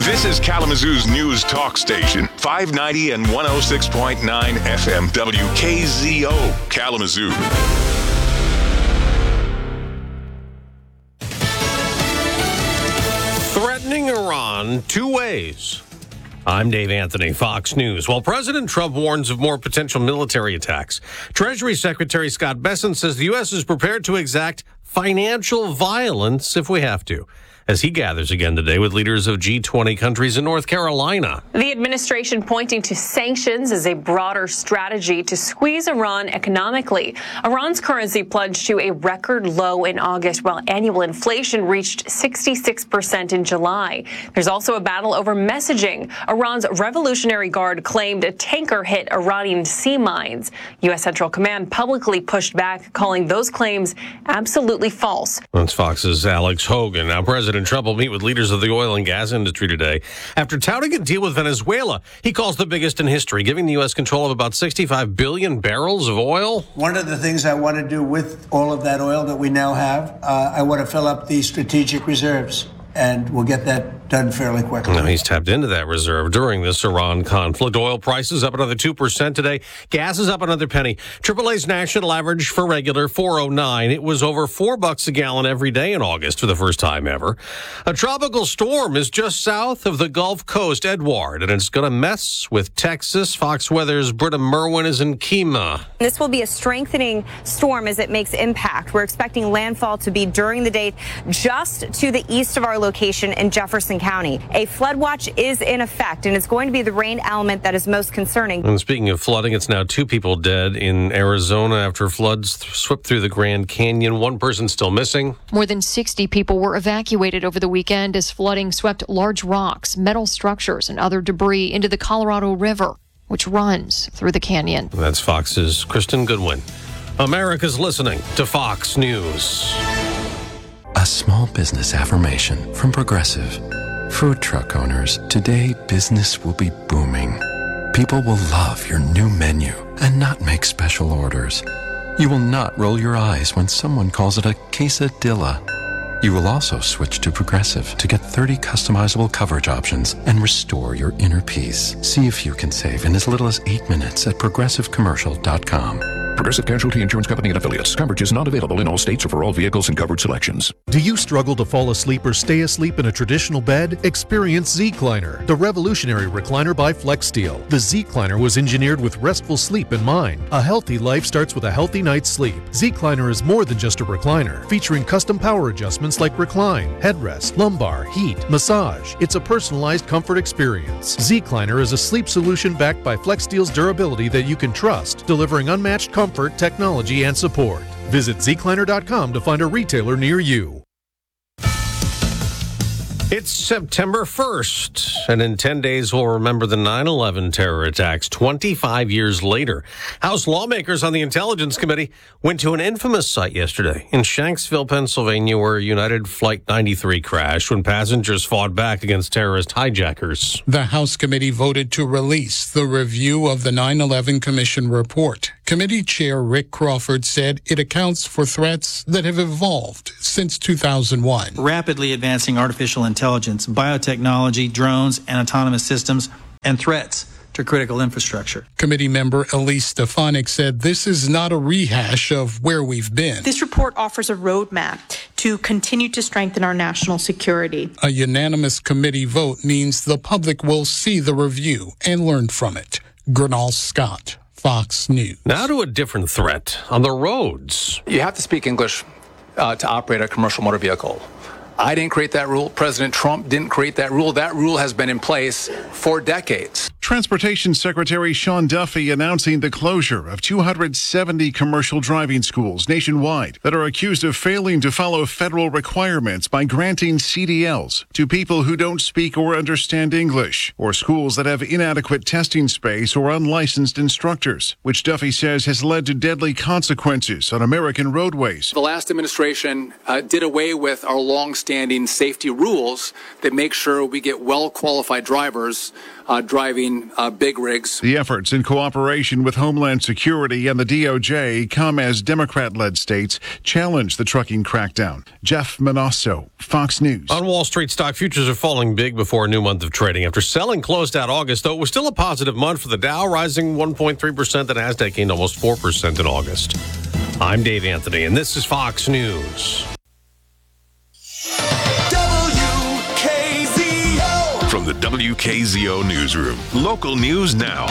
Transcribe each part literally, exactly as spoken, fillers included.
This is Kalamazoo's news talk station, five ninety and one oh six point nine F M W K Z O, Kalamazoo. Threatening Iran two ways. I'm Dave Anthony, Fox News. While President Trump warns of more potential military attacks, Treasury Secretary Scott Bessent says the U S is prepared to exact financial violence if we have to, as he gathers again today with leaders of G twenty countries in North Carolina. The administration pointing to sanctions as a broader strategy to squeeze Iran economically. Iran's currency plunged to a record low in August, while annual inflation reached sixty-six percent in July. There's also a battle over messaging. Iran's Revolutionary Guard claimed a tanker hit Iranian sea mines. U S Central Command publicly pushed back, calling those claims absolutely false. That's Fox's Alex Hogan. Now, President Trump will meet with leaders of the oil and gas industry today. After touting a deal with Venezuela, he calls the biggest in history, giving the U S control of about sixty-five billion barrels of oil. One of the things I want to do with all of that oil that we now have, uh, I want to fill up the strategic reserves, and we'll get that done fairly quickly. Now, he's tapped into that reserve during this Iran conflict. Oil prices up another two percent today. Gas is up another penny. triple A's national average for regular, four oh nine. It was over four bucks a gallon every day in August for the first time ever. A tropical storm is just south of the Gulf Coast, Edward, and it's going to mess with Texas. Fox Weather's Britta Merwin is in Kemah. This will be a strengthening storm as it makes impact. We're expecting landfall to be during the day just to the east of our location in Jefferson County. A flood watch is in effect, and it's going to be the rain element that is most concerning. And speaking of flooding, it's now two people dead in Arizona after floods th- swept through the Grand Canyon. One person still missing. More than sixty people were evacuated over the weekend as flooding swept large rocks, metal structures, and other debris into the Colorado River, which runs through the canyon. That's Fox's Kristen Goodwin. America's listening to Fox News. A small business affirmation from Progressive. Food truck owners, today business will be booming. People will love your new menu and not make special orders. You will not roll your eyes when someone calls it a quesadilla. You will also switch to Progressive to get thirty customizable coverage options and restore your inner peace. See if you can save in as little as eight minutes at progressive commercial dot com. Progressive Casualty Insurance Company and Affiliates. Coverage is not available in all states or for all vehicles and covered selections. Do you struggle to fall asleep or stay asleep in a traditional bed? Experience Z-Cliner, the revolutionary recliner by FlexSteel. The Z-Cliner was engineered with restful sleep in mind. A healthy life starts with a healthy night's sleep. Z-Cliner is more than just a recliner, featuring custom power adjustments like recline, headrest, lumbar, heat, massage. It's a personalized comfort experience. Z-Cliner is a sleep solution backed by FlexSteel's durability that you can trust, delivering unmatched comfort Comfort, technology, and support. Visit Z Cliner dot com to find a retailer near you. It's September first, and in ten days we'll remember the nine eleven terror attacks twenty-five years later. House lawmakers on the Intelligence Committee went to an infamous site yesterday in Shanksville, Pennsylvania, where United Flight ninety-three crashed when passengers fought back against terrorist hijackers. The House committee voted to release the review of the nine eleven Commission report. Committee Chair Rick Crawford said it accounts for threats that have evolved since two thousand one. Rapidly advancing artificial intelligence, biotechnology, drones, and autonomous systems, and threats to critical infrastructure. Committee member Elise Stefanik said this is not a rehash of where we've been. This report offers a roadmap to continue to strengthen our national security. A unanimous committee vote means the public will see the review and learn from it. Gernal Scott, Fox News. Now to a different threat on the roads. You have to speak English uh, to operate a commercial motor vehicle. I didn't create that rule. President Trump didn't create that rule. That rule has been in place for decades. Transportation Secretary Sean Duffy announcing the closure of two hundred seventy commercial driving schools nationwide that are accused of failing to follow federal requirements by granting C D Ls to people who don't speak or understand English, or schools that have inadequate testing space or unlicensed instructors, which Duffy says has led to deadly consequences on American roadways. The last administration uh, did away with our long-standing safety rules that make sure we get well-qualified drivers uh, driving Washington uh, big rigs. The efforts, in cooperation with Homeland Security and the D O J, come as Democrat-led states challenge the trucking crackdown. Jeff Manasso, Fox News. On Wall Street, stock futures are falling big before a new month of trading. After selling closed out August, though, it was still a positive month for the Dow, rising one point three percent. The Nasdaq gained almost four percent in August. I'm Dave Anthony, and this is Fox News. From the W K Z O Newsroom, local news now.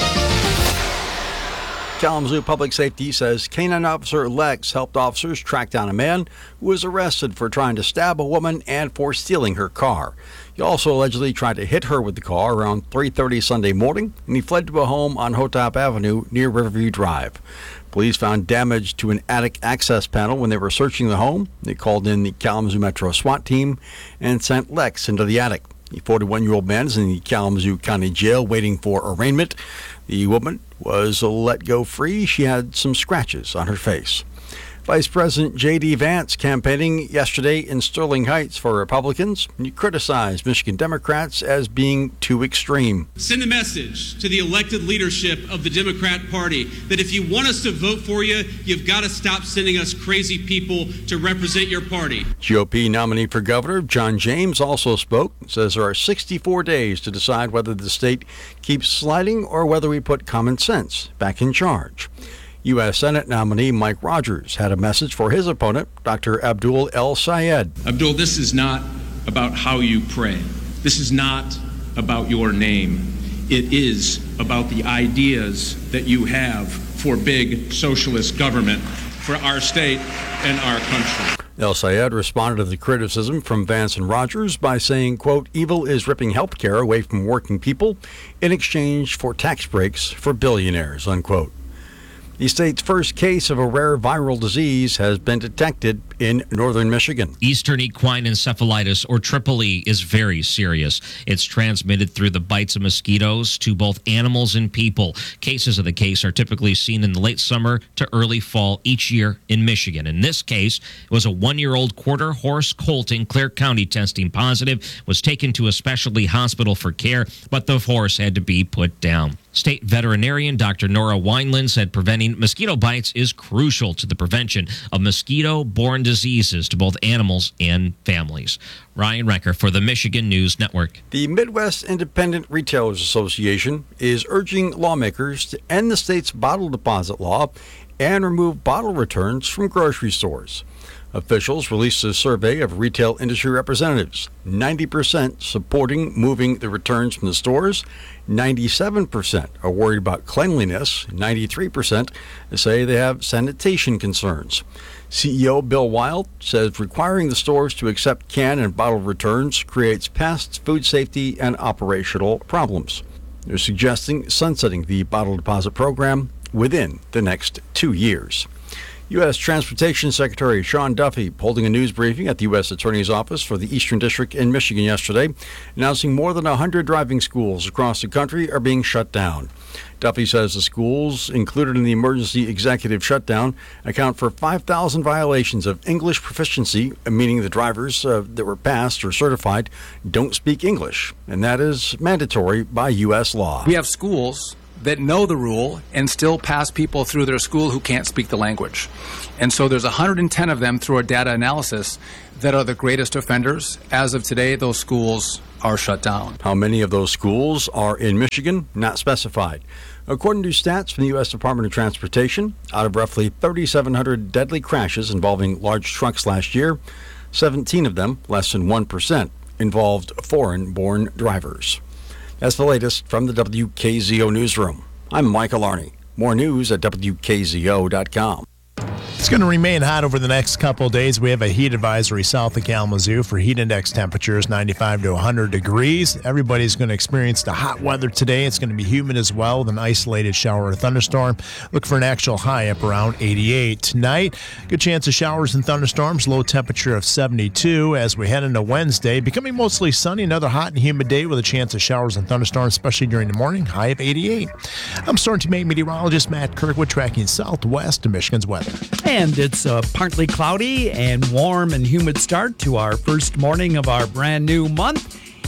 Kalamazoo Public Safety says Canine Officer Lex helped officers track down a man who was arrested for trying to stab a woman and for stealing her car. He also allegedly tried to hit her with the car around three thirty Sunday morning, and he fled to a home on Hotop Avenue near Riverview Drive. Police found damage to an attic access panel when they were searching the home. They called in the Kalamazoo Metro SWAT team and sent Lex into the attic. The forty-one-year-old man is in the Kalamazoo County Jail waiting for arraignment. The woman was let go free. She had some scratches on her face. Vice President J D. Vance campaigning yesterday in Sterling Heights for Republicans. He criticized Michigan Democrats as being too extreme. Send a message to the elected leadership of the Democrat Party that if you want us to vote for you, you've got to stop sending us crazy people to represent your party. G O P nominee for governor John James also spoke. Says there are sixty-four days to decide whether the state keeps sliding or whether we put common sense back in charge. U S. Senate nominee Mike Rogers had a message for his opponent, Doctor Abdul El-Sayed. Abdul, this is not about how you pray. This is not about your name. It is about the ideas that you have for big socialist government for our state and our country. El-Sayed responded to the criticism from Vance and Rogers by saying, quote, evil is ripping health care away from working people in exchange for tax breaks for billionaires, unquote. The state's first case of a rare viral disease has been detected in northern Michigan. Eastern equine encephalitis, or triple E, is very serious. It's transmitted through the bites of mosquitoes to both animals and people. Cases of the case are typically seen in the late summer to early fall each year in Michigan. In this case, it was a one-year-old quarter horse colt in Clare County testing positive, was taken to a specialty hospital for care, but the horse had to be put down. State veterinarian Doctor Nora Wineland said preventing mosquito bites is crucial to the prevention of mosquito-borne diseases to both animals and families. Ryan Recker for the Michigan News Network. The Midwest Independent Retailers Association is urging lawmakers to end the state's bottle deposit law and remove bottle returns from grocery stores. Officials released a survey of retail industry representatives, ninety percent supporting moving the returns from the stores, ninety-seven percent are worried about cleanliness, ninety-three percent say they have sanitation concerns. C E O Bill Wild says requiring the stores to accept can and bottle returns creates past food safety and operational problems. They're suggesting sunsetting the bottle deposit program within the next two years. U S. Transportation Secretary Sean Duffy holding a news briefing at the U S. Attorney's Office for the Eastern District in Michigan yesterday, announcing more than one hundred driving schools across the country are being shut down. Duffy says the schools included in the emergency executive shutdown account for five thousand violations of English proficiency, meaning the drivers uh, that were passed or certified don't speak English, and that is mandatory by U S law. We have schools that know the rule and still pass people through their school who can't speak the language. And so there's one hundred ten of them through our data analysis that are the greatest offenders. As of today, those schools are shut down. How many of those schools are in Michigan? Not specified. According to stats from the U S. Department of Transportation, out of roughly thirty-seven hundred deadly crashes involving large trucks last year, seventeen of them, less than one percent, involved foreign-born drivers. That's the latest from the W K Z O Newsroom. I'm Michael Arney. More news at W K Z O dot com. It's going to remain hot over the next couple of days. We have a heat advisory south of Kalamazoo for heat index temperatures ninety-five to one hundred degrees. Everybody's going to experience the hot weather today. It's going to be humid as well with an isolated shower or thunderstorm. Look for an actual high up around eighty-eight. Tonight, good chance of showers and thunderstorms. Low temperature of seventy-two as we head into Wednesday. Becoming mostly sunny. Another hot and humid day with a chance of showers and thunderstorms, especially during the morning. High of eighty-eight. I'm Storm Team eight meteorologist Matt Kirkwood tracking southwest of Michigan's weather. And it's a partly cloudy and warm and humid start to our first morning of our brand new month.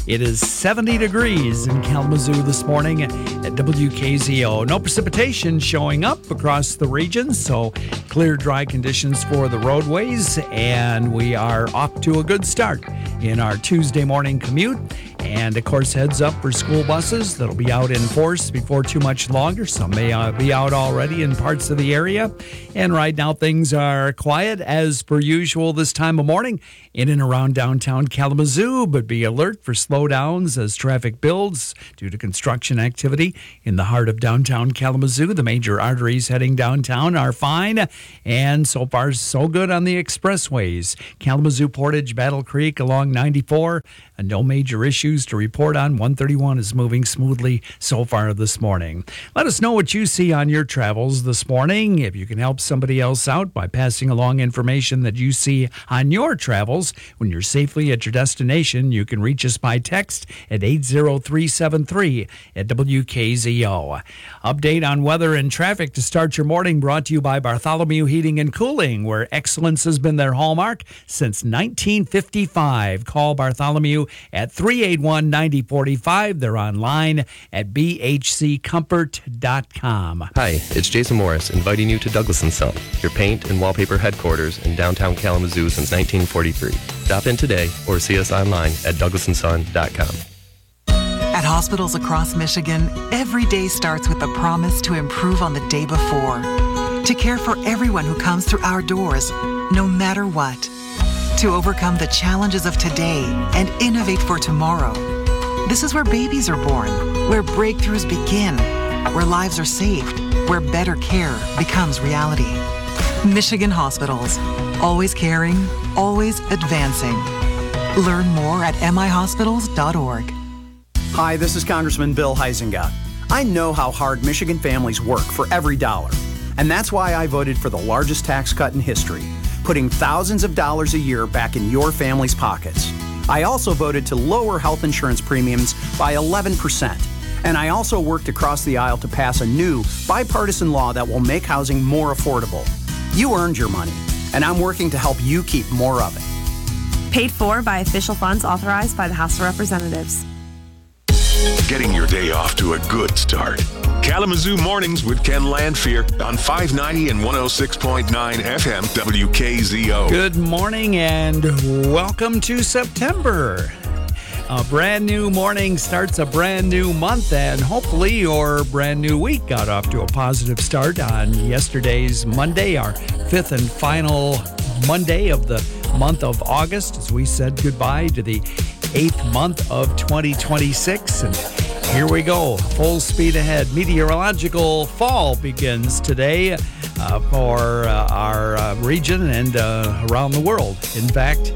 It is seventy degrees in Kalamazoo this morning at W K Z O. No precipitation showing up across the region, so clear, dry conditions for the roadways, and we are off to a good start in our Tuesday morning commute. And, of course, heads up for school buses that'll be out in force before too much longer. Some may uh, be out already in parts of the area. And right now things are quiet as per usual this time of morning in and around downtown Kalamazoo, but be alert for slowdowns as traffic builds due to construction activity in the heart of downtown Kalamazoo. The major arteries heading downtown are fine, and so far so good on the expressways. Kalamazoo, Portage, Battle Creek along ninety-four, and no major issues to report on. one thirty-one is moving smoothly so far this morning. Let us know what you see on your travels this morning. If you can help somebody else out by passing along information that you see on your travels when you're safely at your destination, you can reach us by text at eight zero three seven three at W K Z O. Update on weather and traffic to start your morning, brought to you by Bartholomew Heating and Cooling, where excellence has been their hallmark since nineteen fifty-five. Call Bartholomew at three eight one, nine zero four five. They're online at b h c comfort dot com. Hi, it's Jason Morris, inviting you to Douglas and Son, your paint and wallpaper headquarters in downtown Kalamazoo since nineteen forty-three. Stop in today or see us online at douglas and son dot com. At hospitals across Michigan, every day starts with the promise to improve on the day before, to care for everyone who comes through our doors, no matter what, to overcome the challenges of today and innovate for tomorrow. This is where babies are born, where breakthroughs begin, where lives are saved, where better care becomes reality. Michigan Hospitals, always caring, always advancing. Learn more at m i hospitals dot org. Hi, this is Congressman Bill Huizenga. I know how hard Michigan families work for every dollar, and that's why I voted for the largest tax cut in history, putting thousands of dollars a year back in your family's pockets. I also voted to lower health insurance premiums by eleven percent. And I also worked across the aisle to pass a new bipartisan law that will make housing more affordable. You earned your money, and I'm working to help you keep more of it. Paid for by official funds authorized by the House of Representatives. Getting your day off to a good start. Kalamazoo Mornings with Ken Landfear on five ninety and one oh six point nine F M W K Z O. Good morning and welcome to September. A brand new morning starts a brand new month, and hopefully your brand new week got off to a positive start on yesterday's Monday, our fifth and final Monday of the month of August, as we said goodbye to the eighth month of twenty twenty-six. And here we go, full speed ahead. Meteorological fall begins today uh, for uh, our uh, region and uh, around the world, in fact.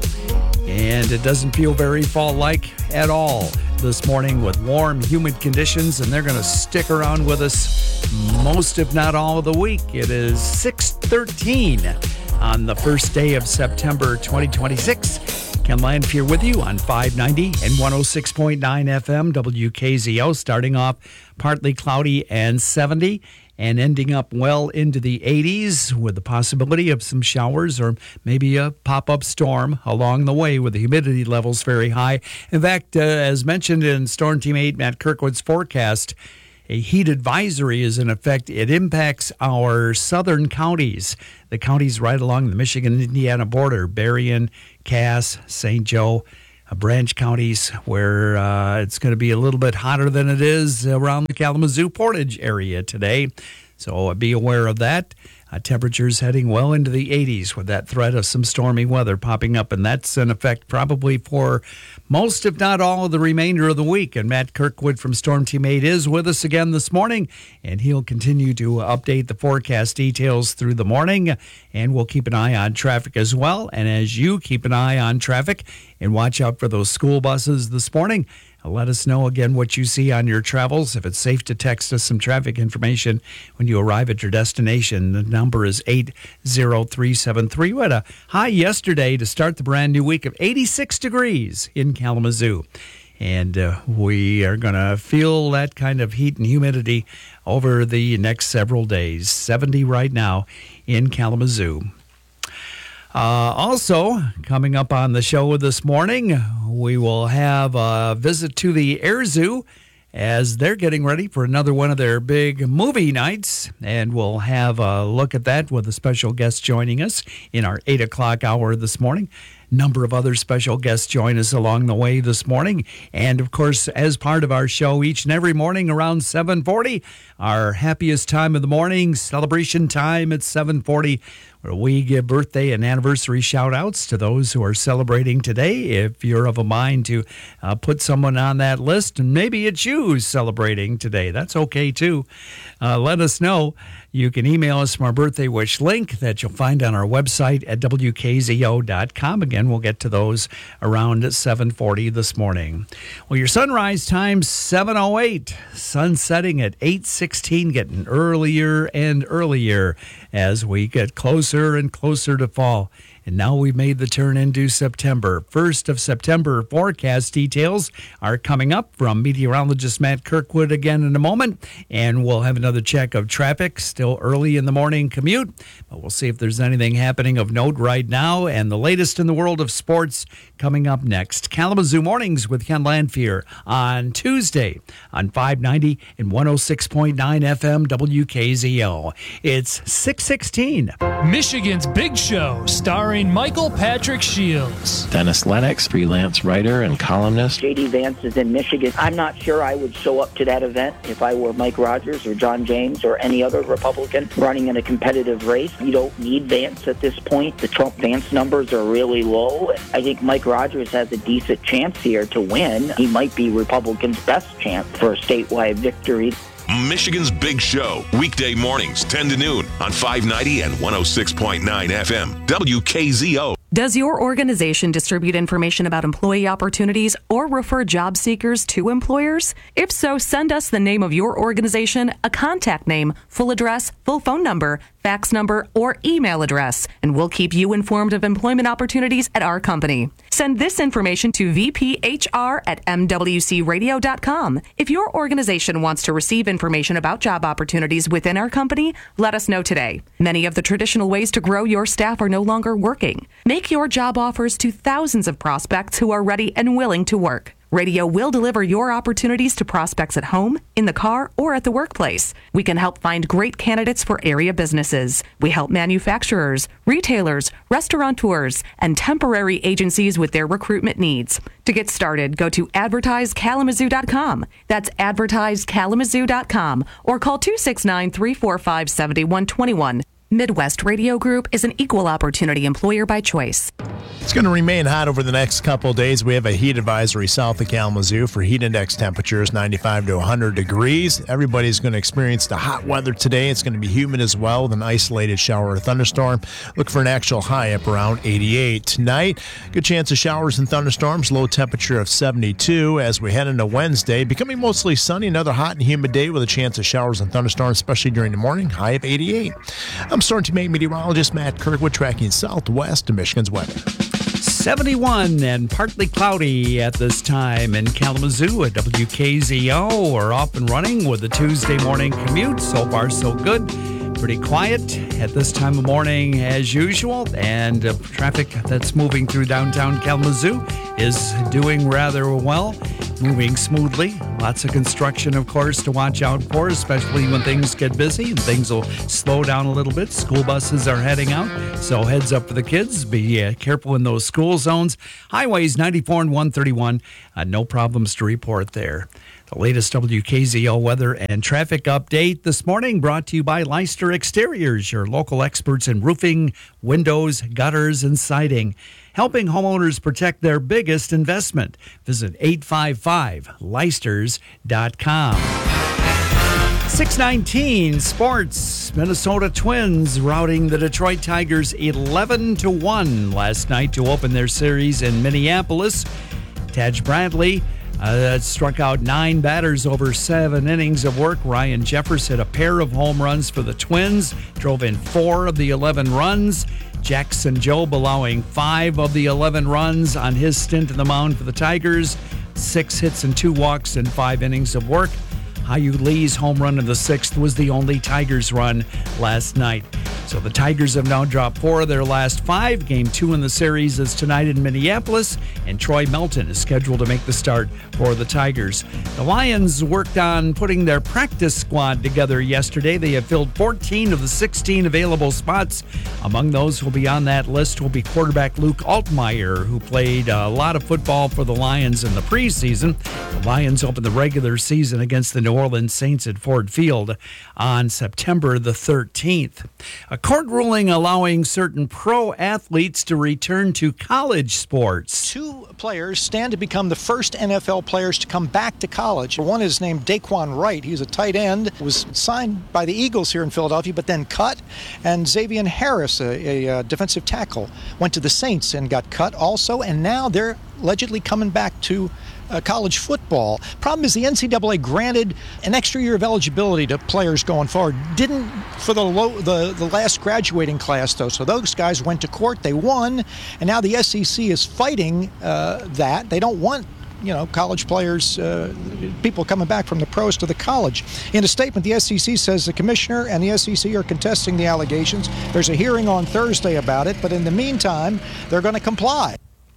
And it doesn't feel very fall-like at all this morning with warm, humid conditions, and they're going to stick around with us most, if not all, of the week. It is six thirteen on the first day of September twenty twenty-six. Ken Landfear with you on five ninety and one oh six point nine F M W K Z O, starting off partly cloudy and seventy, and ending up well into the eighties with the possibility of some showers or maybe a pop-up storm along the way with the humidity levels very high. In fact, uh, as mentioned in Storm Team eight, Matt Kirkwood's forecast, a heat advisory is in effect. It impacts our southern counties, the counties right along the Michigan-Indiana border, Berrien, Cass, Saint Joe, uh, Branch counties, where uh, it's going to be a little bit hotter than it is around the Kalamazoo Portage area today. So be aware of that. Uh, temperatures heading well into the eighties with that threat of some stormy weather popping up, and that's in effect probably for most, if not all, of the remainder of the week. And Matt Kirkwood from Storm Team eight is with us again this morning, and he'll continue to update the forecast details through the morning, and we'll keep an eye on traffic as well. And as you keep an eye on traffic and watch out for those school buses this morning, let us know again what you see on your travels. If it's safe to text us some traffic information when you arrive at your destination, the number is eight zero three seven three. We had a high yesterday to start the brand new week of eighty-six degrees in Kalamazoo. And uh, we are going to feel that kind of heat and humidity over the next several days. seventy right now in Kalamazoo. Uh, also, coming up on the show this morning, we will have a visit to the Air Zoo as they're getting ready for another one of their big movie nights. And we'll have a look at that with a special guest joining us in our eight o'clock hour this morning. Number of other special guests join us along the way this morning. And, of course, as part of our show each and every morning around seven forty, our happiest time of the morning, celebration time at seven forty, where we give birthday and anniversary shout-outs to those who are celebrating today. If you're of a mind to uh, put someone on that list, and maybe it's you who's celebrating today, that's okay, too. Uh, let us know. You can email us from our birthday wish link that you'll find on our website at W K Z O dot com. Again, we'll get to those around seven forty this morning. Well, your sunrise time, seven oh eight. Sun setting at eight sixteen, getting earlier and earlier as we get closer and closer to fall. And now we've made the turn into September. First of September forecast details are coming up from meteorologist Matt Kirkwood again in a moment. And we'll have another check of traffic, still early in the morning commute. But we'll see if there's anything happening of note right now. And the latest in the world of sports coming up next. Kalamazoo Mornings with Ken Lanfear on Tuesday on five ninety and one oh six point nine F M W K Z O. It's six sixteen. Michigan's Big Show, starring Michael Patrick Shields. Dennis Lennox, freelance writer and columnist. J D Vance is in Michigan. I'm not sure I would show up to that event if I were Mike Rogers or John James or any other Republican running in a competitive race. You don't need Vance at this point. The Trump-Vance numbers are really low. I think Mike Rogers has a decent chance here to win. He might be Republicans' best chance for a statewide victory. Michigan's Big Show, weekday mornings, ten to noon on five ninety and one oh six point nine F M, W K Z O. Does your organization distribute information about employee opportunities or refer job seekers to employers? If so, send us the name of your organization, a contact name, full address, full phone number, fax number, or email address, and we'll keep you informed of employment opportunities at our company. Send this information to V P H R at M W C radio dot com. If your organization wants to receive information about job opportunities within our company, let us know today. Many of the traditional ways to grow your staff are no longer working. Make your job offers to thousands of prospects who are ready and willing to work. Radio will deliver your opportunities to prospects at home, in the car, or at the workplace. We can help find great candidates for area businesses. We help manufacturers, retailers, restaurateurs, and temporary agencies with their recruitment needs. To get started, go to advertise kalamazoo dot com. That's advertise kalamazoo dot com or call two six nine, three four five, seven one two one. Midwest Radio Group is an equal opportunity employer by choice. It's going to remain hot over the next couple of days. We have a heat advisory south of Kalamazoo for heat index temperatures ninety-five to one hundred degrees. Everybody's going to experience the hot weather today. It's going to be humid as well with an isolated shower or thunderstorm. Look for an actual high up around eighty-eight. Tonight, good chance of showers and thunderstorms, low temperature of seventy-two. As we head into Wednesday, becoming mostly sunny, another hot and humid day with a chance of showers and thunderstorms, especially during the morning, high of eighty-eight. I'm Storm Team eight meteorologist Matt Kirkwood tracking southwest to Michigan's weather. seventy-one and partly cloudy at this time in Kalamazoo at W K Z O. We're off and running with the Tuesday morning commute. So far, so good. Pretty quiet at this time of morning as usual. And uh, traffic that's moving through downtown Kalamazoo is doing rather well, moving smoothly. Lots of construction, of course, to watch out for, especially when things get busy and things will slow down a little bit. School buses are heading out, so heads up for the kids. Be uh, careful in those school zones. Highways ninety-four and one thirty-one, uh, no problems to report there. The latest W K Z O weather and traffic update this morning brought to you by Leicester Exteriors, your local experts in roofing, windows, gutters, and siding, helping homeowners protect their biggest investment. Visit eight five five leicesters dot com. six nineteen sports. Minnesota Twins routing the Detroit Tigers eleven to one last night to open their series in Minneapolis. Taj Bradley Uh, struck out nine batters over seven innings of work. Ryan Jeffers hit a pair of home runs for the Twins, drove in four of the eleven runs. Jackson Jobe allowing five of the eleven runs on his stint in the mound for the Tigers. Six hits and two walks in five innings of work. Hyu Lee's home run in the sixth was the only Tigers run last night. So the Tigers have now dropped four of their last five. Game two in the series is tonight in Minneapolis, and Troy Melton is scheduled to make the start for the Tigers. The Lions worked on putting their practice squad together yesterday. They have filled fourteen of the sixteen available spots. Among those who will be on that list will be quarterback Luke Altmaier, who played a lot of football for the Lions in the preseason. The Lions opened the regular season against the New Orleans Saints at Ford Field on September the thirteenth. A court ruling allowing certain pro athletes to return to college sports. Two players stand to become the first N F L players to come back to college. One is named Daquan Wright. He's a tight end, was signed by the Eagles here in Philadelphia, but then cut. And Xavier Harris, a, a, a defensive tackle, went to the Saints and got cut also. And now they're allegedly coming back to Uh, college football. Problem is the N C double A granted an extra year of eligibility to players going forward. Didn't for the low, the, the last graduating class, though. So those guys went to court. They won. And now the S E C is fighting uh, that. They don't want you know, college players, uh, people coming back from the pros to the college. In a statement, the S E C says the commissioner and the S E C are contesting the allegations. There's a hearing on Thursday about it, but in the meantime, they're going to comply.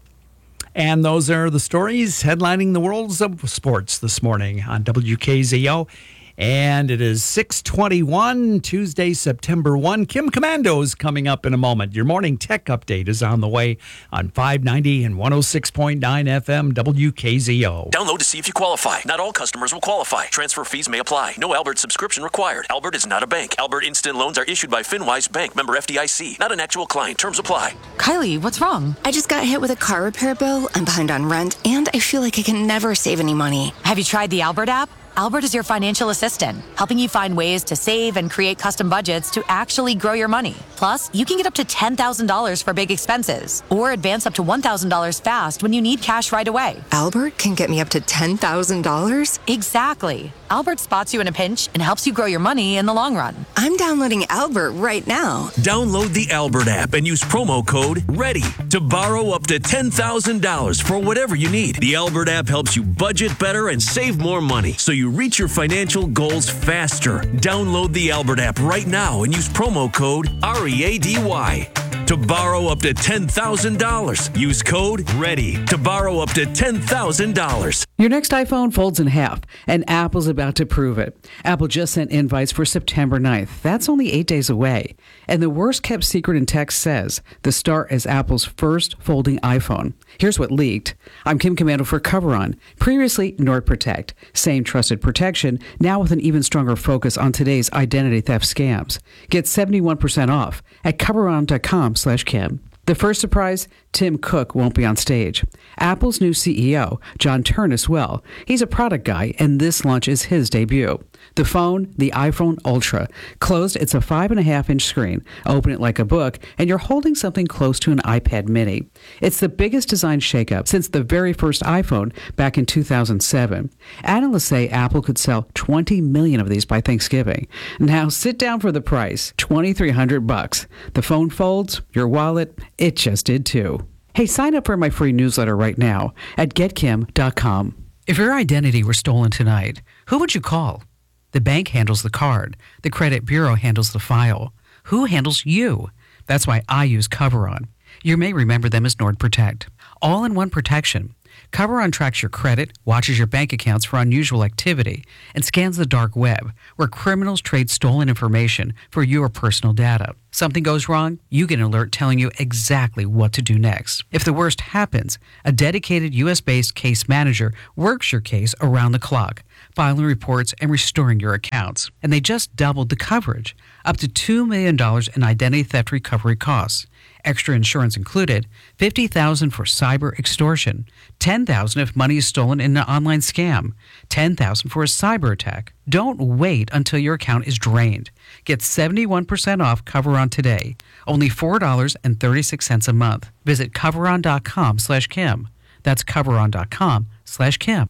And those are the stories headlining the worlds of sports this morning on W K Z O. And it is six twenty-one, Tuesday, September first. Kim Commando's coming up in a moment. Your morning tech update is on the way on five ninety and one oh six point nine F M W K Z O. Download to see if you qualify. Not all customers will qualify. Transfer fees may apply. No Albert subscription required. Albert is not a bank. Albert Instant Loans are issued by FinWise Bank, member F D I C. Not an actual client. Terms apply. Kylie, what's wrong? I just got hit with a car repair bill. I'm behind on rent, and I feel like I can never save any money. Have you tried the Albert app? Albert is your financial assistant, helping you find ways to save and create custom budgets to actually grow your money. Plus, you can get up to ten thousand dollars for big expenses or advance up to one thousand dollars fast when you need cash right away. Albert can get me up to ten thousand dollars? Exactly. Albert spots you in a pinch and helps you grow your money in the long run. I'm downloading Albert right now. Download the Albert app and use promo code READY to borrow up to ten thousand dollars for whatever you need. The Albert app helps you budget better and save more money so you reach your financial goals faster. Download the Albert app right now and use promo code R E A D Y to borrow up to ten thousand dollars. Use code READY to borrow up to ten thousand dollars. Your next iPhone folds in half, and Apple's about to prove it. Apple just sent invites for September ninth. That's only eight days away. And the worst-kept secret in tech says the start is Apple's first folding iPhone. Here's what leaked. I'm Kim Commando for CoverOn. Previously, NordProtect. Same trusted protection, now with an even stronger focus on today's identity theft scams. Get seventy-one percent off at CoverOn.com slash Kim. The first surprise, Tim Cook won't be on stage. Apple's new C E O, John Ternus, will. He's a product guy, and this launch is his debut. The phone, the iPhone Ultra. Closed, it's a five and a half inch screen. Open it like a book, and you're holding something close to an iPad mini. It's the biggest design shakeup since the very first iPhone back in two thousand seven. Analysts say Apple could sell twenty million of these by Thanksgiving. Now sit down for the price, twenty-three hundred bucks. The phone folds, your wallet, it just did too. Hey, sign up for my free newsletter right now at get kim dot com. If your identity were stolen tonight, who would you call? The bank handles the card. The credit bureau handles the file. Who handles you? That's why I use CoverOn. You may remember them as NordProtect. All-in-one protection. CoverOn tracks your credit, watches your bank accounts for unusual activity, and scans the dark web, where criminals trade stolen information for your personal data. Something goes wrong, you get an alert telling you exactly what to do next. If the worst happens, a dedicated U S-based case manager works your case around the clock, filing reports and restoring your accounts. And they just doubled the coverage, up to two million dollars in identity theft recovery costs. Extra insurance included, fifty thousand dollars for cyber extortion, ten thousand dollars if money is stolen in an online scam, ten thousand dollars for a cyber attack. Don't wait until your account is drained. Get seventy-one percent off CoverOn today, only four dollars and thirty-six cents a month. Visit coveron.com slash Kim. That's coveron.com slash Kim.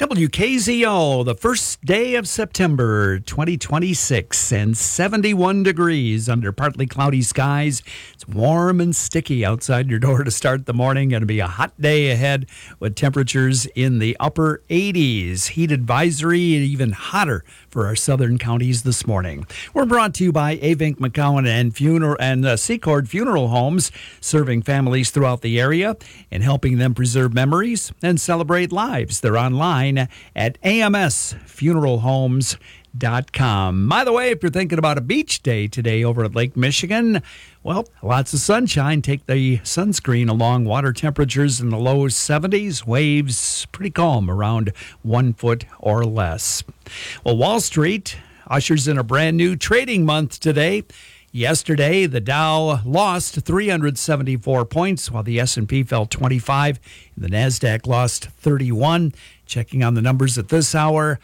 W K Z O, the first day of September twenty twenty-six, and seventy-one degrees under partly cloudy skies. It's warm and sticky outside your door to start the morning. Going to be a hot day ahead with temperatures in the upper eighties. Heat advisory even hotter for our southern counties this morning. We're brought to you by Avink McCowan and Funeral and uh, Secord Funeral Homes, serving families throughout the area and helping them preserve memories and celebrate lives. They're online at A M S funeral homes dot com. By the way, if you're thinking about a beach day today over at Lake Michigan, well, lots of sunshine. Take the sunscreen along. Water temperatures in the low seventies. Waves pretty calm, around one foot or less. Well, Wall Street ushers in a brand new trading month today. Yesterday, the Dow lost three hundred seventy-four points, while the S and P fell twenty-five. The NASDAQ lost thirty-one. Checking on the numbers at this hour,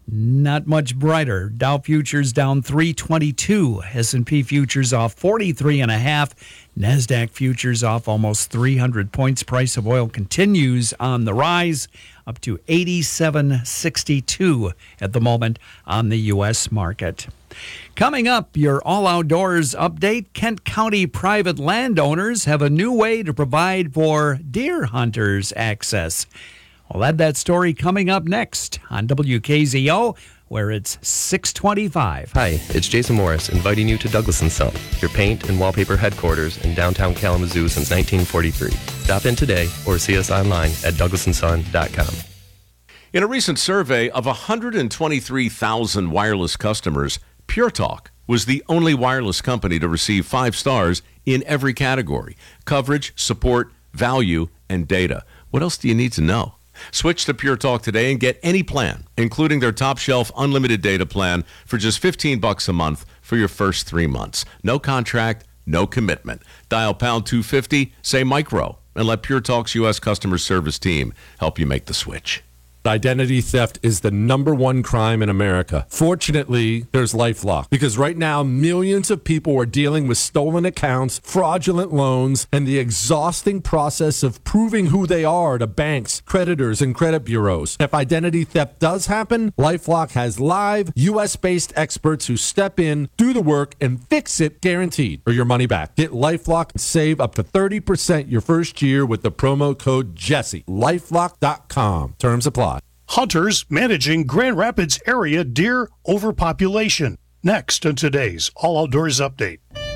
not much brighter. Dow futures down three twenty-two. S and P futures off forty-three and a half. NASDAQ futures off almost three hundred points. Price of oil continues on the rise, up to eighty-seven sixty-two at the moment on the U S market. Coming up, your All Outdoors update. Kent County private landowners have a new way to provide for deer hunters access. We'll have that story coming up next on W K Z O, where it's six twenty-five. Hi, it's Jason Morris, inviting you to Douglas and Son, your paint and wallpaper headquarters in downtown Kalamazoo since nineteen forty-three. Stop in today or see us online at douglas and son dot com. In a recent survey of one hundred twenty-three thousand wireless customers, Pure Talk was the only wireless company to receive five stars in every category: coverage, support, value, and data. What else do you need to know? Switch to Pure Talk today and get any plan, including their top shelf unlimited data plan, for just fifteen bucks a month for your first three months. No contract, no commitment. Dial pound two fifty, say micro, and let Pure Talk's U S customer service team help you make the switch. Identity theft is the number one crime in America. Fortunately, there's LifeLock, because right now millions of people are dealing with stolen accounts, fraudulent loans, and the exhausting process of proving who they are to banks, creditors, and credit bureaus. If identity theft does happen, LifeLock has live U S-based experts who step in, do the work, and fix it, guaranteed, or your money back. Get LifeLock and save up to thirty percent your first year with the promo code Jesse. lifelock dot com. Terms apply. Hunters managing Grand Rapids area deer overpopulation. Next on today's All Outdoors Update.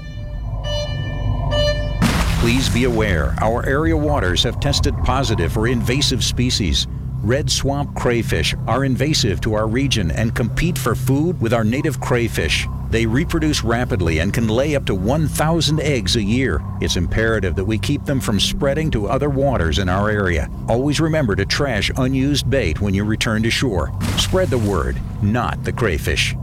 Please be aware, our area waters have tested positive for invasive species. Red swamp crayfish are invasive to our region and compete for food with our native crayfish. They reproduce rapidly and can lay up to one thousand eggs a year. It's imperative that we keep them from spreading to other waters in our area. Always remember to trash unused bait when you return to shore. Spread the word, not the crayfish.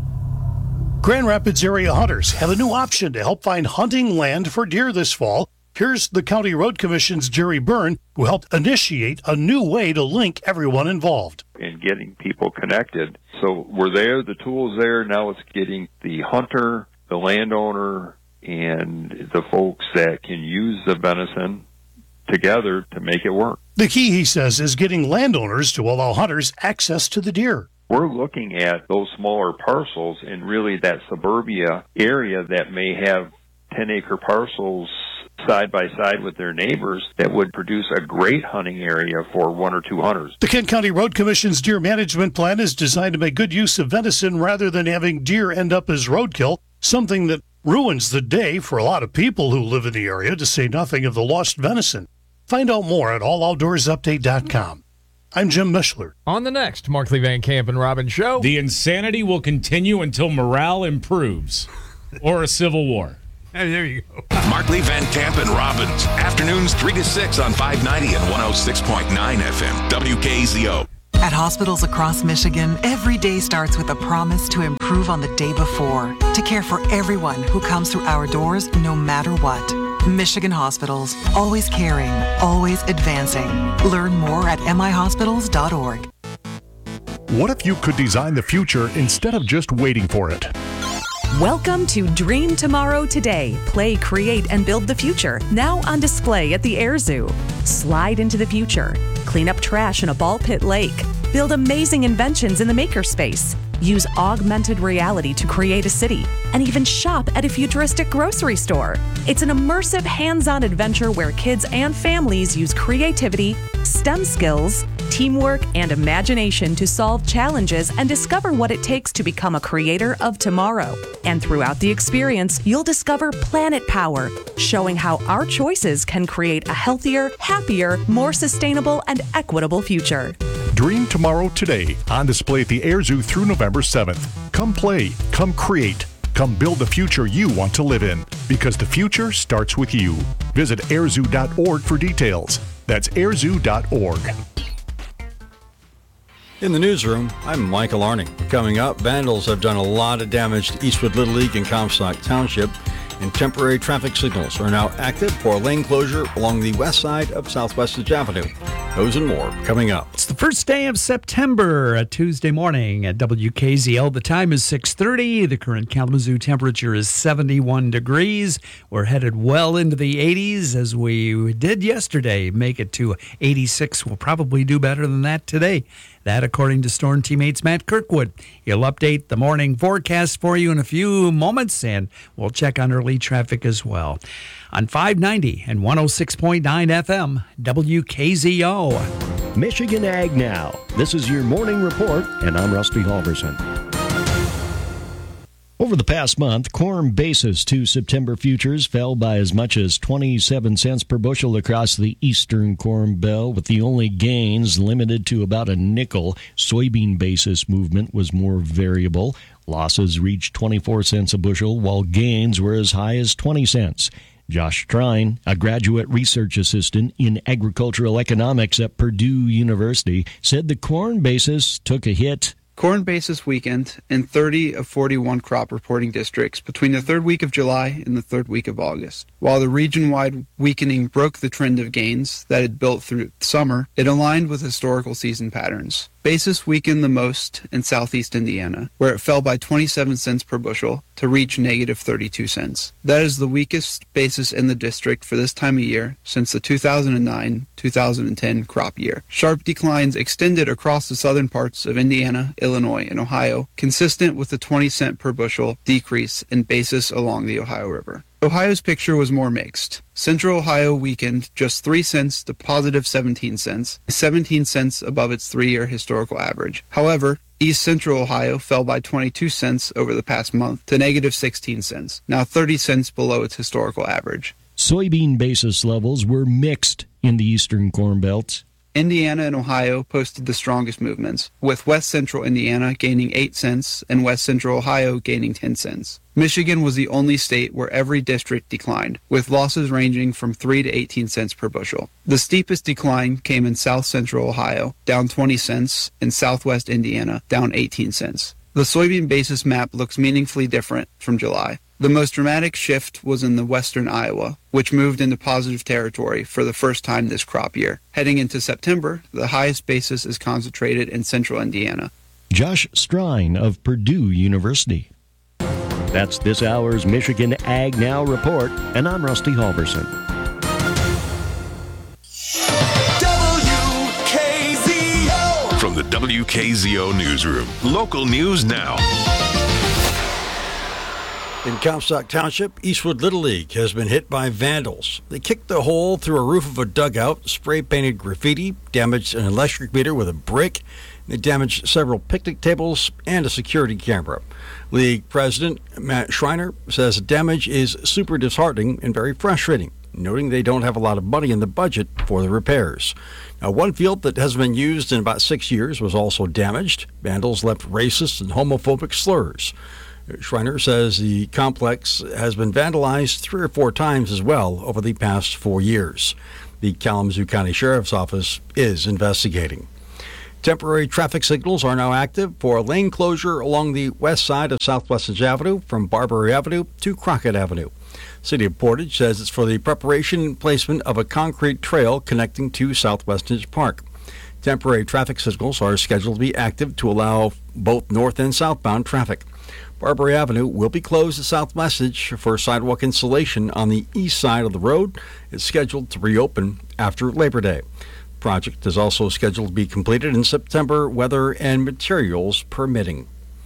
Grand Rapids area hunters have a new option to help find hunting land for deer this fall. Here's the County Road Commission's Jerry Byrne, who helped initiate a new way to link everyone involved. In getting people connected. So we're there, the tool's there, now it's getting the hunter, the landowner, and the folks that can use the venison together to make it work. The key, he says, is getting landowners to allow hunters access to the deer. We're looking at those smaller parcels in really that suburbia area that may have ten-acre parcels side by side with their neighbors that would produce a great hunting area for one or two hunters. The Kent County Road Commission's deer management plan is designed to make good use of venison rather than having deer end up as roadkill, something that ruins the day for a lot of people who live in the area, to say nothing of the lost venison. Find out more at all outdoors update dot com. I'm Jim Mishler. On the next Markley Van Camp and Robin show, the insanity will continue until morale improves or a civil war. Hey, there you go. Markley, Van Camp, and Robbins. Afternoons three to six on five ninety and one oh six point nine F M. W K Z O. At hospitals across Michigan, every day starts with a promise to improve on the day before, to care for everyone who comes through our doors, no matter what. Michigan Hospitals. Always caring. Always advancing. Learn more at m i hospitals dot org. What if you could design the future instead of just waiting for it? Welcome to Dream Tomorrow Today. Play, create, and build the future. Now on display at the Air Zoo. Slide into the future. Clean up trash in a ball pit lake. Build amazing inventions in the makerspace. Use augmented reality to create a city, and even shop at a futuristic grocery store. It's an immersive, hands-on adventure where kids and families use creativity, STEM skills, teamwork, and imagination to solve challenges and discover what it takes to become a creator of tomorrow. And throughout the experience, you'll discover Planet Power, showing how our choices can create a healthier, happier, more sustainable, and equitable future. Dream tomorrow today, on display at the Air Zoo through November seventh. Come play, come create, come build the future you want to live in, because the future starts with you. Visit air zoo dot org for details. That's air zoo dot org. In the newsroom, I'm Michael Arning. Coming up, vandals have done a lot of damage to Eastwood Little League in Comstock Township, and temporary traffic signals are now active for lane closure along the west side of Southwest Avenue. Those and more coming up. It's the first day of September, a Tuesday morning at W K Z L. The time is six thirty. The current Kalamazoo temperature is seventy-one degrees. We're headed well into the eighties as we did yesterday. Make it to eighty-six. We'll probably do better than that today. That, according to Storm teammates Matt Kirkwood. He'll update the morning forecast for you in a few moments, and we'll check on early traffic as well. On five ninety and one oh six point nine F M, W K Z O. Michigan Ag Now. This is your morning report, and I'm Rusty Halverson. Over the past month, corn basis to September futures fell by as much as twenty-seven cents per bushel across the eastern Corn Belt, with the only gains limited to about a nickel. Soybean basis movement was more variable. Losses reached twenty-four cents a bushel, while gains were as high as twenty cents. Josh Strine, a graduate research assistant in agricultural economics at Purdue University, said the corn basis took a hit. Corn basis weakened in thirty of forty-one crop reporting districts between the third week of July and the third week of August. While the region-wide weakening broke the trend of gains that had built through summer, it aligned with historical season patterns. Basis weakened the most in southeast Indiana, where it fell by twenty-seven cents per bushel to reach negative thirty-two cents. That is the weakest basis in the district for this time of year since the two thousand nine two thousand ten crop year. Sharp declines extended across the southern parts of Indiana, Illinois, and Ohio, consistent with the twenty cent per bushel decrease in basis along the Ohio River. Ohio's picture was more mixed. Central Ohio weakened just three cents to positive seventeen cents, seventeen cents above its three-year historical average. However, East Central Ohio fell by twenty-two cents over the past month to negative sixteen cents, now thirty cents below its historical average. Soybean basis levels were mixed in the eastern Corn Belt. Indiana and Ohio posted the strongest movements, with West Central Indiana gaining eight cents and West Central Ohio gaining ten cents. Michigan was the only state where every district declined, with losses ranging from three to eighteen cents per bushel. The steepest decline came in South Central Ohio, down twenty cents, and Southwest Indiana, down eighteen cents. The soybean basis map looks meaningfully different from July. The most dramatic shift was in the western Iowa, which moved into positive territory for the first time this crop year. Heading into September, the highest basis is concentrated in central Indiana. Josh Strine of Purdue University. That's this hour's Michigan Ag Now report, and I'm Rusty Halverson. W K Z O. From the W K Z O newsroom, local news now. In Comstock Township, Eastwood Little League has been hit by vandals. They kicked a hole through a roof of a dugout, spray-painted graffiti, damaged an electric meter with a brick. They damaged several picnic tables and a security camera. League President Matt Schreiner says the damage is super disheartening and very frustrating, noting they don't have a lot of money in the budget for the repairs. Now, one field that hasn't been used in about six years was also damaged. Vandals left racist and homophobic slurs. Schreiner says the complex has been vandalized three or four times as well over the past four years. The Kalamazoo County Sheriff's Office is investigating. Temporary traffic signals are now active for a lane closure along the west side of Southwest Avenue from Barbary Avenue to Crockett Avenue. City of Portage says it's for the preparation and placement of a concrete trail connecting to Southwest Park. Temporary traffic signals are scheduled to be active to allow both north and southbound traffic. Barbary Avenue will be closed to Southwest for sidewalk installation on the east side of the road. It's scheduled to reopen after Labor Day. project is also scheduled to be completed in September, weather and materials permitting.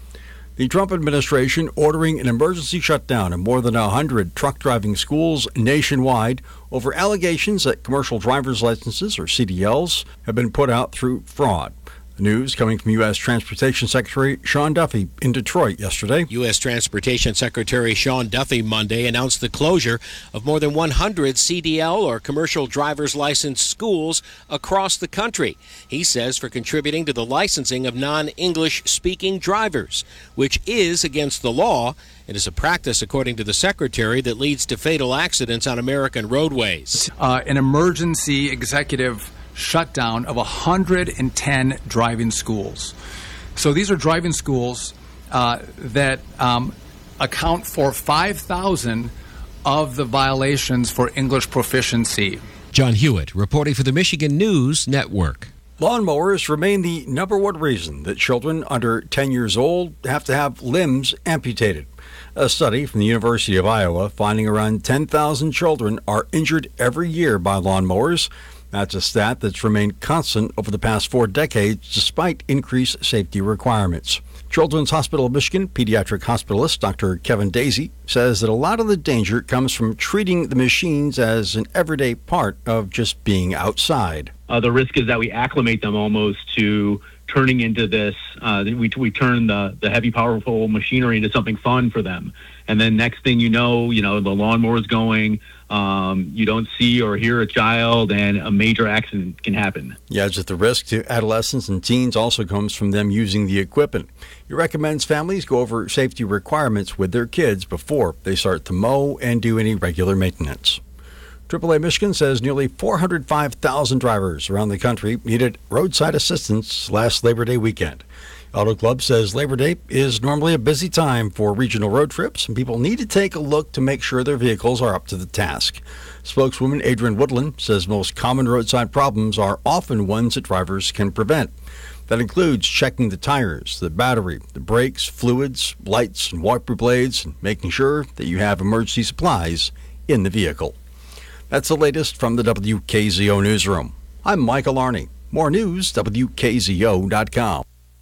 The Trump administration ordering an emergency shutdown of more than one hundred truck driving schools nationwide over allegations that commercial driver's licenses, or C D Ls, have been put out through fraud. The news coming from U S Transportation Secretary Sean Duffy in Detroit yesterday. U S Transportation Secretary Sean Duffy Monday announced the closure of more than one hundred C D L or commercial driver's license schools across the country. He says for contributing to the licensing of non-English speaking drivers, which is against the law. It is a practice, according to the secretary, that leads to fatal accidents on American roadways. Uh, an emergency executive shutdown of one hundred ten driving schools. So these are driving schools uh, that um, account for five thousand of the violations for English proficiency. John Hewitt reporting for the Michigan News Network. Lawnmowers remain the number one reason that children under ten years old have to have limbs amputated. A study from the University of Iowa finding around ten thousand children are injured every year by lawnmowers. That's a stat that's remained constant over the past four decades despite increased safety requirements. Children's Hospital of Michigan pediatric hospitalist Doctor Kevin Daisy says that a lot of the danger comes from treating the machines as an everyday part of just being outside. Uh, the risk is that we acclimate them almost to turning into this, uh, we, we turn the, the heavy, powerful machinery into something fun for them. And then next thing you know, you know, the lawnmower's going, um, you don't see or hear a child, and a major accident can happen. Yeah, just the risk to adolescents and teens also comes from them using the equipment. He recommends families go over safety requirements with their kids before they start to mow and do any regular maintenance. triple A Michigan says nearly four hundred five thousand drivers around the country needed roadside assistance last Labor Day weekend. Auto Club says Labor Day is normally a busy time for regional road trips, and people need to take a look to make sure their vehicles are up to the task. Spokeswoman Adrian Woodland says most common roadside problems are often ones that drivers can prevent. That includes checking the tires, the battery, the brakes, fluids, lights, and wiper blades, and making sure that you have emergency supplies in the vehicle. That's the latest from the W K Z O Newsroom. I'm Michael Arney. More news, W K Z O dot com.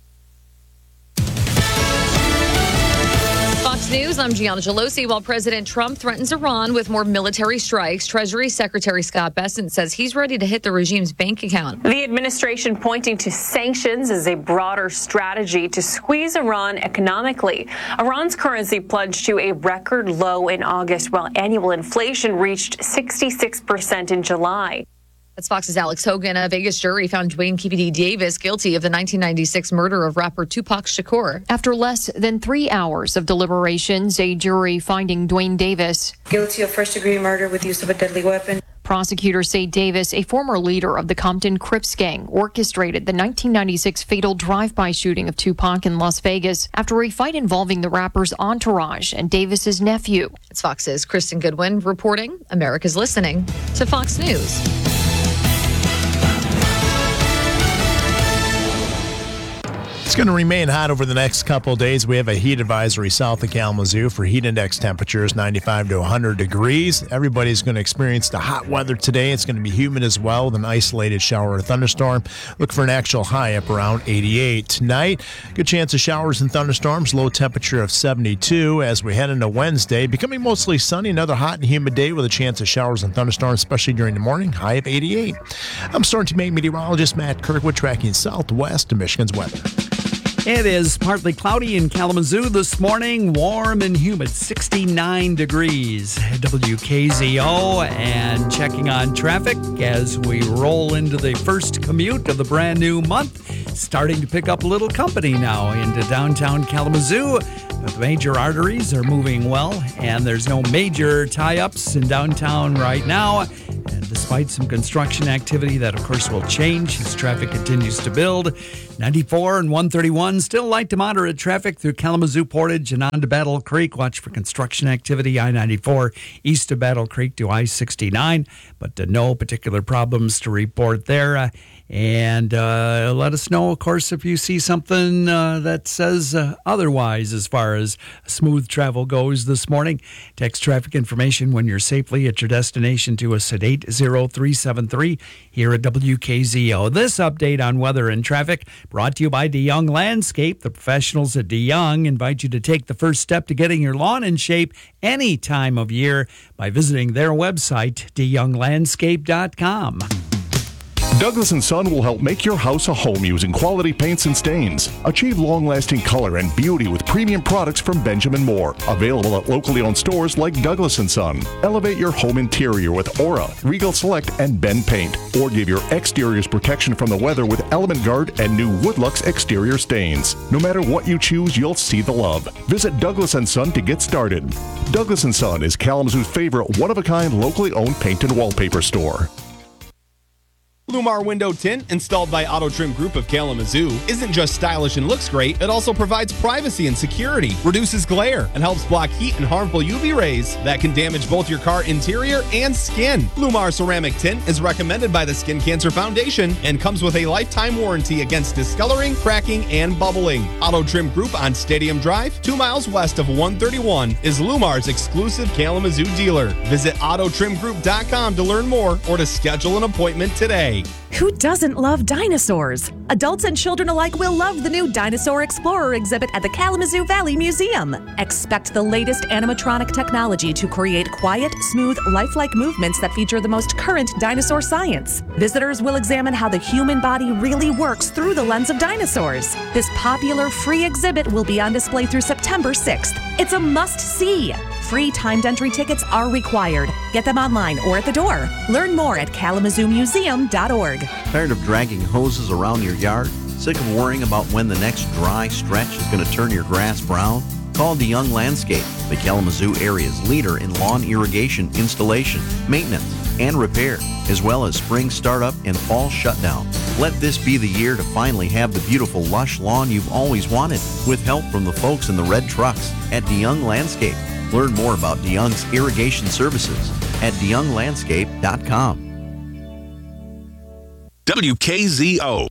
Fox News, I'm Gianna Gelosi. While President Trump threatens Iran with more military strikes, Treasury Secretary Scott Bessent says he's ready to hit the regime's bank account. The administration pointing to sanctions as a broader strategy to squeeze Iran economically. Iran's currency plunged to a record low in August, while annual inflation reached sixty-six percent in July. That's Fox's Alex Hogan. A Vegas jury found Dwayne K P D Davis guilty of the nineteen ninety-six murder of rapper Tupac Shakur. After less than three hours of deliberations, a jury finding Dwayne Davis guilty of first-degree murder with use of a deadly weapon. Prosecutors say Davis, a former leader of the Compton Crips gang, orchestrated the nineteen ninety-six fatal drive-by shooting of Tupac in Las Vegas after a fight involving the rapper's entourage and Davis's nephew. It's Fox's Kristen Goodwin reporting. America's listening to Fox News. It's going to remain hot over the next couple of days. We have a heat advisory south of Kalamazoo for heat index temperatures ninety-five to one hundred degrees. Everybody's going to experience the hot weather today. It's going to be humid as well with an isolated shower or thunderstorm. Look for an actual high up around eighty-eight. Tonight, good chance of showers and thunderstorms. Low temperature of seventy-two as we head into Wednesday. Becoming mostly sunny. Another hot and humid day with a chance of showers and thunderstorms, especially during the morning. High of eighty-eight. I'm Storm Team eight meteorologist Matt Kirkwood tracking southwest of Michigan's weather. It is partly cloudy in Kalamazoo this morning, warm and humid, sixty-nine degrees. W K Z O, and checking on traffic as we roll into the first commute of the brand new month. Starting to pick up a little company now into downtown Kalamazoo. The major arteries are moving well, and there's no major tie-ups in downtown right now. And despite some construction activity that, of course, will change as traffic continues to build. ninety-four and one thirty-one, still light to moderate traffic through Kalamazoo Portage and on to Battle Creek. Watch for construction activity. I ninety-four east of Battle Creek to I sixty-nine, but uh, no particular problems to report there. Uh, And uh, let us know, of course, if you see something uh, that says uh, otherwise as far as smooth travel goes this morning. Text traffic information when you're safely at your destination to us at eight zero three seven three here at W K Z O. This update on weather and traffic brought to you by DeYoung Landscape. The professionals at DeYoung invite you to take the first step to getting your lawn in shape any time of year by visiting their website, de young landscape dot com. Douglas and Son will help make your house a home using quality paints and stains. Achieve long-lasting color and beauty with premium products from Benjamin Moore. Available at locally owned stores like Douglas and Son. Elevate your home interior with Aura, Regal Select, and Ben Paint. Or give your exteriors protection from the weather with Element Guard and new Woodlux exterior stains. No matter what you choose, you'll see the love. Visit Douglas and Son to get started. Douglas and Son is Kalamazoo's favorite one-of-a-kind locally owned paint and wallpaper store. Lumar Window Tint, installed by Auto Trim Group of Kalamazoo, isn't just stylish and looks great, it also provides privacy and security, reduces glare, and helps block heat and harmful U V rays that can damage both your car interior and skin. Lumar Ceramic Tint is recommended by the Skin Cancer Foundation and comes with a lifetime warranty against discoloring, cracking, and bubbling. Auto Trim Group on Stadium Drive, two miles west of one thirty-one, is Lumar's exclusive Kalamazoo dealer. Visit auto trim group dot com to learn more or to schedule an appointment today. Who doesn't love dinosaurs? Adults and children alike will love the new Dinosaur Explorer exhibit at the Kalamazoo Valley Museum. Expect the latest animatronic technology to create quiet, smooth, lifelike movements that feature the most current dinosaur science. Visitors will examine how the human body really works through the lens of dinosaurs. This popular free exhibit will be on display through September sixth. It's a must-see. Free timed entry tickets are required. Get them online or at the door. Learn more at kalamazoo museum dot org. Tired of dragging hoses around your yard? Sick of worrying about when the next dry stretch is going to turn your grass brown? Call DeYoung Landscape, the Kalamazoo area's leader in lawn irrigation installation, maintenance, and repair, as well as spring startup and fall shutdown. Let this be the year to finally have the beautiful lush lawn you've always wanted, with help from the folks in the red trucks at DeYoung Landscape. Learn more about DeYoung's irrigation services at de young landscape dot com. W K Z O.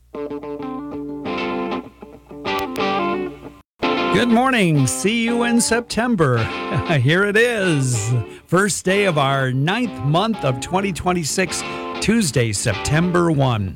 Good morning. See you in September. Here it is. First day of our ninth month of twenty twenty-six, Tuesday, September first.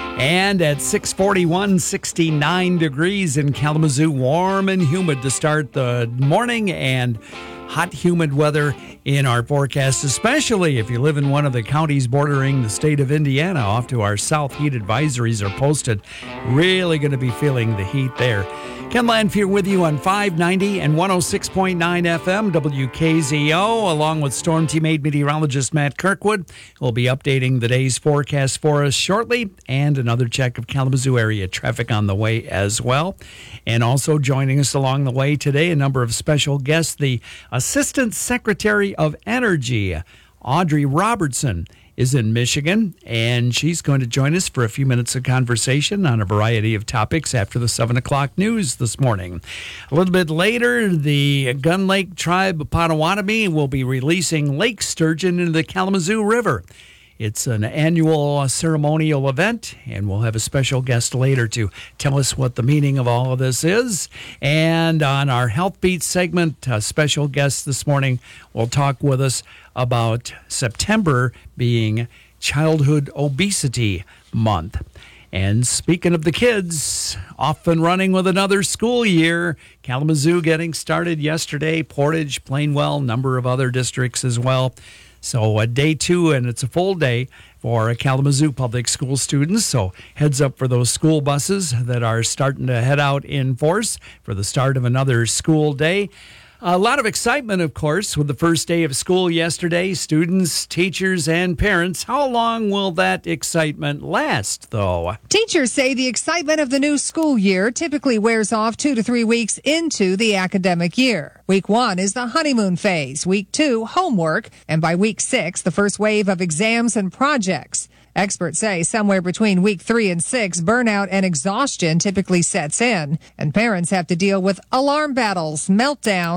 And at six forty-one, sixty-nine degrees in Kalamazoo, warm and humid to start the morning, and hot, humid weather in our forecast, especially if you live in one of the counties bordering the state of Indiana. Off to our south, heat advisories are posted. Really going to be feeling the heat there. Ken Landfier with you on five ninety and one oh six point nine F M, W K Z O, along with Storm Team eight meteorologist Matt Kirkwood. We'll be updating the day's forecast for us shortly, and another check of Kalamazoo area traffic on the way as well. And also joining us along the way today, a number of special guests, the Assistant Secretary of Energy, Audrey Robertson, is in Michigan, and she's going to join us for a few minutes of conversation on a variety of topics after the seven o'clock news this morning. A little bit later, the Gun Lake Tribe of Potawatomi will be releasing lake sturgeon into the Kalamazoo River. It's an annual ceremonial event, and we'll have a special guest later to tell us what the meaning of all of this is. And on our Health Beat segment, a special guest this morning will talk with us about September being Childhood Obesity Month. And speaking of the kids, off and running with another school year. Kalamazoo getting started yesterday, Portage, Plainwell, number of other districts as well. So a day two, and it's a full day for Kalamazoo public school students. So heads up for those school buses that are starting to head out in force for the start of another school day. A lot of excitement, of course, with the first day of school yesterday. Students, teachers, and parents. How long will that excitement last, though? Teachers say the excitement of the new school year typically wears off two to three weeks into the academic year. Week one is the honeymoon phase, week two, homework, and by week six, the first wave of exams and projects. Experts say somewhere between week three and six, burnout and exhaustion typically sets in, and parents have to deal with alarm battles, meltdowns,